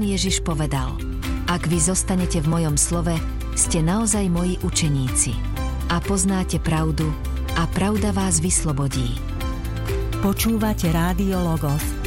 Pán Ježiš povedal: Ak vy zostanete v mojom slove, ste naozaj moji učeníci a poznáte pravdu a pravda vás vyslobodí. Počúvate Rádio Logos.